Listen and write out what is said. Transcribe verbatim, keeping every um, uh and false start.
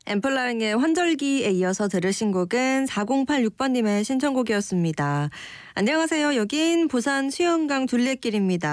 엠플라잉의 환절기에 이어서 들으신 곡은 사공팔육 번님의 신청곡이었습니다. 안녕하세요. 여긴 부산 수영강 둘레길입니다.